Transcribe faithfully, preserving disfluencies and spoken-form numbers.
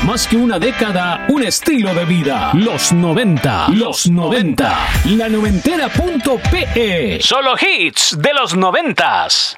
Más que una década, un estilo de vida. Los noventa. Los noventa. La noventera punto pe. Solo hits de los noventas.